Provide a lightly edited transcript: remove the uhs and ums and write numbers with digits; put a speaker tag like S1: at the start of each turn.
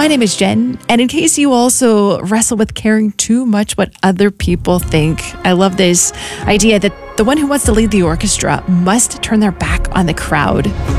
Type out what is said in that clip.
S1: My name is Jen, and in case you also wrestle with caring too much what other people think, I love this idea that the one who wants to lead the orchestra must turn their back on the crowd.